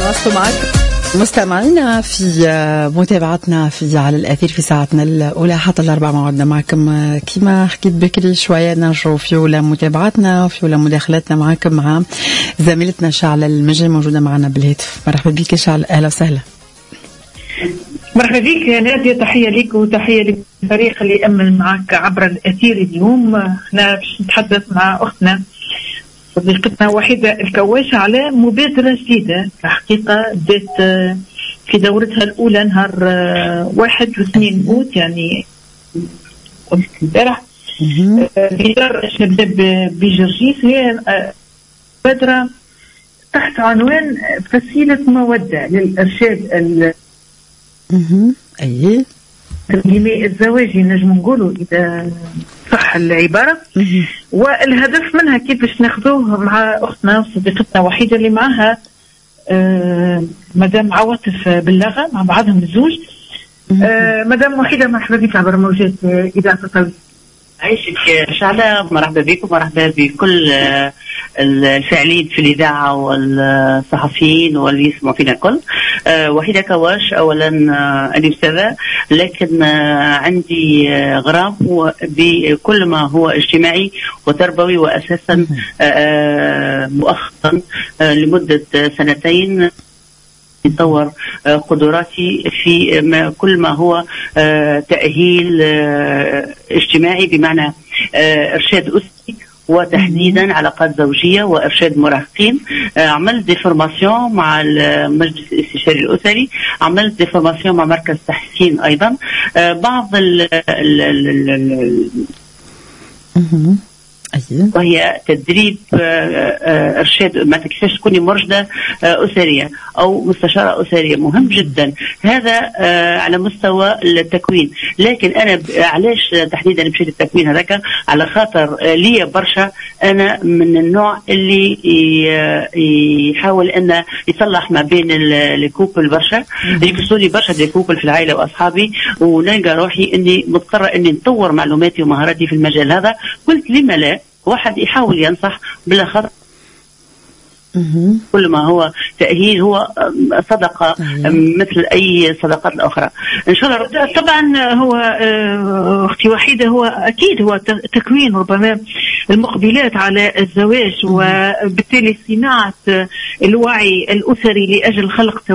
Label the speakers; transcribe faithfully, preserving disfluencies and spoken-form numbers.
Speaker 1: نواصل معك مستمعينا في متابعتنا في على الأثير في ساعتنا الأولى حتى الأربع. موعدنا معكم كما حكيت بكري شوية نرجعوا في أولى متابعتنا وفي أولى مداخلاتنا معكم مع زميلتنا شعلة المجري موجودة معنا بالهاتف. مرحبا بك شعلة، أهلا وسهلا.
Speaker 2: مرحبا بك نادية، تحية لك وتحية للفريق اللي يأمن معك عبر الأثير. اليوم احنا باش نتحدث مع أختنا صديقتنا وحيدة الكواش على مبادرة جديدة الحقيقة بدأت في دورتها الأولى نهار واحد واثنين أوت، يعني قلت البارح في دار الشباب بجرجيس. هي مبادرة تحت عنوان فسيلة مودة للإرشاد ال
Speaker 1: أيه
Speaker 2: الزواجي نجم نقولوا إذا صح العبارة. والهدف منها كيفاش ناخذوه مع أختنا صديقتنا وحيدة اللي معها آه مدام عواطف باللغة مع بعضهم الزوج. آه مدام وحيدة، مرحبا بك عبر موجات إذاعة الطويل.
Speaker 3: عايشك شعلة، مرحبا بكم ومرحبا بكل الفاعلين في الإذاعة والصحفيين واللي يسمعوا فينا الكل. وحيدة كواش أولا أنا أستاذة، لكن عندي غرام بكل ما هو اجتماعي وتربوي، وأساسا مؤخرا لمدة سنتين يطور قدراتي في ما كل ما هو تأهيل اجتماعي، بمعنى إرشاد أسري وتحديدا علاقات زوجية وإرشاد مراهقين. عملت دي فورماسيون مع المجلس الاستشاري الأسري، عملت دي فورماسيون مع مركز تحسين أيضا. بعض ال ال وهي تدريب إرشاد مثلا كيفاش تكوني مرشدة أسرية أو مستشارة أسرية، مهم جدا هذا على مستوى التكوين. لكن أنا علاش تحديدا مشيت التكوين هذاك؟ على خاطر لي برشا أنا من النوع اللي يحاول أن يصلح ما بين الكوبل برشا، يقصوني برشا دي كوبل في العائلة وأصحابي، ونلقى روحي أني مضطرة أني نطور معلوماتي ومهاراتي في المجال هذا. قلت لما لا واحد يحاول ينصح بلا خطر. كل ما هو تأهيل هو صدقة مثل أي صدقات الأخرى إن شاء الله.
Speaker 2: طبعا هو أختي وحيدة، هو أكيد هو تكوين ربما المقبلات على الزواج، وبالتالي صناعة الوعي الأسري لأجل خلق